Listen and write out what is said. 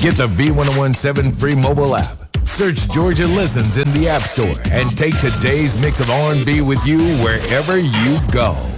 Get the V1017 free mobile app. Search Georgia Listens in the App Store and take today's mix of R&B with you wherever you go.